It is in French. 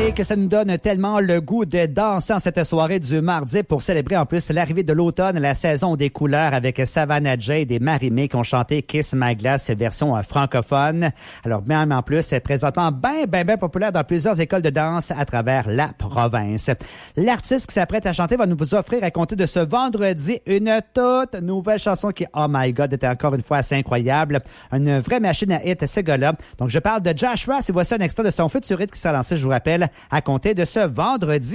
Et que ça nous donne tellement le goût de danser en cette soirée du mardi pour célébrer en plus l'arrivée de l'automne, la saison des couleurs avec Savannah Jade et Marie-Mé qui ont chanté Kiss My Glass version francophone. Alors, même en plus, c'est présentement bien populaire dans plusieurs écoles de danse à travers la province. L'artiste qui s'apprête à chanter va nous offrir à compter de ce vendredi une toute nouvelle chanson qui, oh my God, était encore une fois assez incroyable. Une vraie machine à hit, ce gars-là. Donc, je parle de Josh Ross et voici un extrait de son futur hit qui sera lancé, je vous rappelle, à compter de ce vendredi.